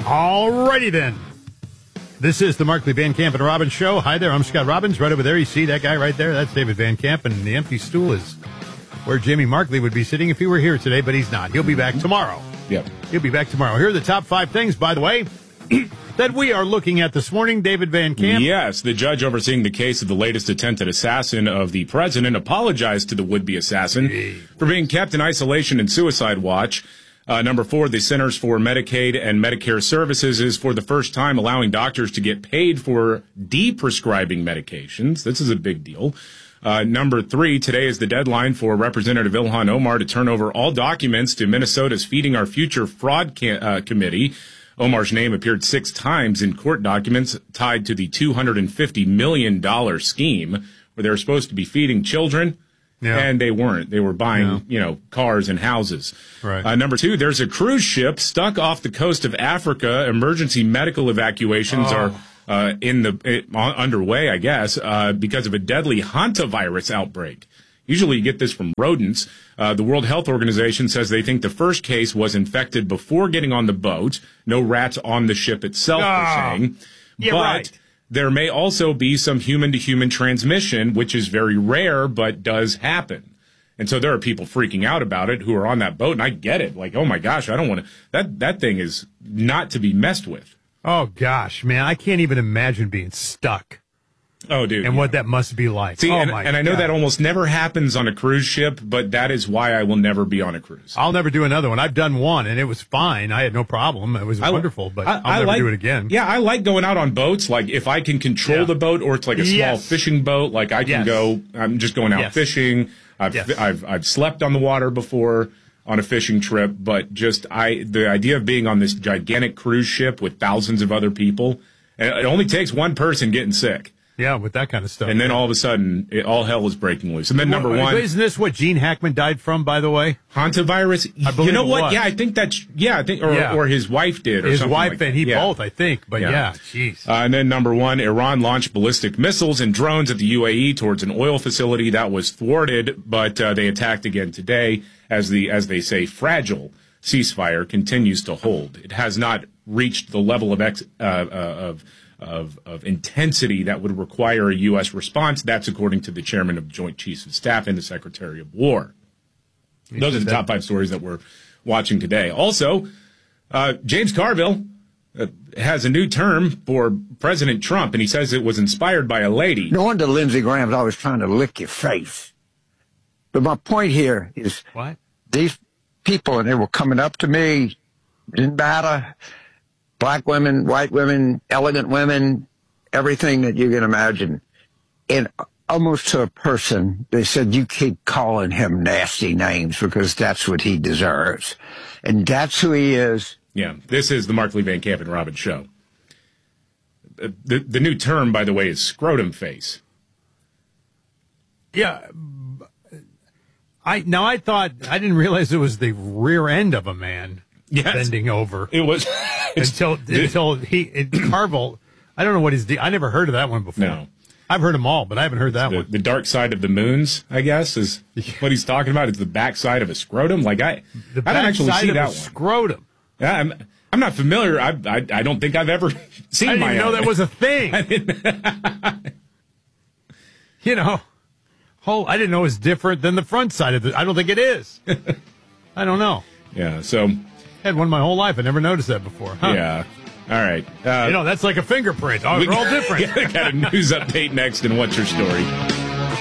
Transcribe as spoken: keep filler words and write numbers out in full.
All righty then. This is the Markley, Van Camp, and Robbins Show. Hi there, I'm Scott Robbins. Right over there, you see that guy right there? That's David Van Camp, and the empty stool is where Jamie Markley would be sitting if he were here today, but he's not. He'll be back tomorrow. Yep. He'll be back tomorrow. Here are the top five things, by the way, that we are looking at this morning. David Van Camp. Yes, the judge overseeing the case of the latest attempted assassin of the president apologized to the would-be assassin hey. for being kept in isolation and suicide watch. Uh, number four, the Centers for Medicaid and Medicare Services is for the first time allowing doctors to get paid for de-prescribing medications. This is a big deal. Uh, number three, today is the deadline for Representative Ilhan Omar to turn over all documents to Minnesota's Feeding Our Future Fraud ca- uh, Committee. Omar's name appeared six times in court documents tied to the two hundred fifty million dollars scheme where they were supposed to be feeding children. Yeah. And they weren't. They were buying, yeah. you know, cars and houses. Right. Uh, number two, there's a cruise ship stuck off the coast of Africa. Emergency medical evacuations oh. are uh, in the it, underway, I guess, uh, because of a deadly hantavirus outbreak. Usually you get this from rodents. Uh, the World Health Organization says they think the first case was infected before getting on the boat. No rats on the ship itself, oh. they're saying. Yeah, but right. there may also be some human-to-human transmission, which is very rare, but does happen. And so there are people freaking out about it who are on that boat, and I get it. Like, oh, my gosh, I don't want to – that that thing is not to be messed with. Oh, gosh, man, I can't even imagine being stuck. Oh, dude. And yeah. what that must be like. See, oh, and, my and I know God. that almost never happens on a cruise ship, but that is why I will never be on a cruise. I'll never do another one. I've done one, and it was fine. I had no problem. It was I, wonderful, but I, I'll I never like, do it again. Yeah, I like going out on boats. Like, if I can control yeah. the boat or it's like a small yes. fishing boat, like I can yes. go, I'm just going out yes. fishing. I've, yes. I've, I've slept on the water before on a fishing trip, but just I, the idea of being on this gigantic cruise ship with thousands of other people, and it only takes one person getting sick. Yeah, with that kind of stuff. And then all of a sudden, it, all hell is breaking loose. And then number well, one. Isn't this what Gene Hackman died from, by the way? Hantavirus? I believe You know it what? was. Yeah, I think that's, yeah, I think, or, yeah. or his wife did, or his something wife like that. and he yeah. both, I think. But yeah, yeah, jeez. Uh, and then number one, Iran launched ballistic missiles and drones at the U A E towards an oil facility that was thwarted, but uh, they attacked again today as the, as they say, fragile ceasefire continues to hold. It has not reached the level of ex, uh, uh, of Of, of intensity that would require a U S response. That's according to the chairman of the Joint Chiefs of Staff and the Secretary of War. You Those are the that. top five stories that we're watching today. Also, uh, James Carville uh, has a new term for President Trump, and he says it was inspired by a lady. No wonder Lindsey Graham's always trying to lick your face. But my point here is what? These people, and they were coming up to me, didn't matter. Black women, white women, elegant women, everything that you can imagine. And almost to a person, they said, you keep calling him nasty names because that's what he deserves. And that's who he is. Yeah, this is the Markley, Van Camp, and Robbins Show. The, the new term, by the way, is scrotum face. Yeah. I Now, I thought, I didn't realize it was the rear end of a man. Yes. Bending over. It was until until he it, Carville. I don't know what his. De- I never heard of that one before. No, I've heard them all, but I haven't heard that the, one. The dark side of the moons, I guess, is what he's talking about. It's the backside of a scrotum. Like I, the I don't actually see of that a one. Scrotum. Yeah, I'm. I'm not familiar. I. I, I don't think I've ever seen. I didn't my even know own. that was a thing. You know, whole. I didn't know it was different than the front side of it. I don't think it is. I don't know. Yeah. So. Had one my whole life. I never noticed that before. Huh? Yeah. All right. Uh, you know, that's like a fingerprint. Oh, we, they're all different. Got a news update next, and what's your story?